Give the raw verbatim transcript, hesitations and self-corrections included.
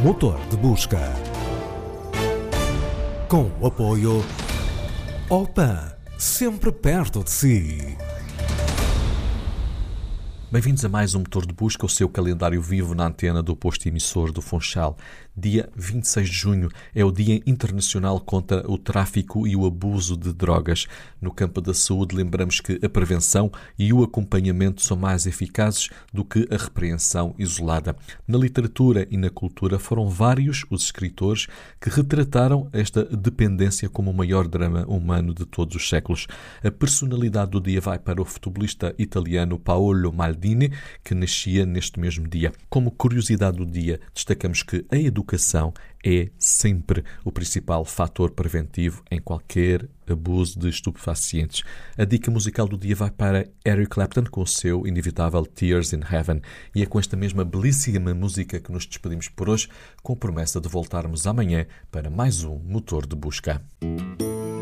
Motor de Busca. Com o apoio Opan, sempre perto de si. Bem-vindos a mais um Motor de Busca, o seu calendário vivo na antena do posto emissor do Funchal. Dia vinte e seis de junho é o Dia Internacional contra o Tráfico e o Abuso de Drogas. No campo da saúde, lembramos que a prevenção e o acompanhamento são mais eficazes do que a repreensão isolada. Na literatura e na cultura foram vários os escritores que retrataram esta dependência como o maior drama humano de todos os séculos. A personalidade do dia vai para o futebolista italiano Paolo Maldini, que nascia neste mesmo dia. Como curiosidade do dia, destacamos que a educação é sempre o principal fator preventivo em qualquer abuso de estupefacientes. A dica musical do dia vai para Eric Clapton com o seu inevitável Tears in Heaven. E é com esta mesma belíssima música que nos despedimos por hoje, com promessa de voltarmos amanhã para mais um Motor de Busca.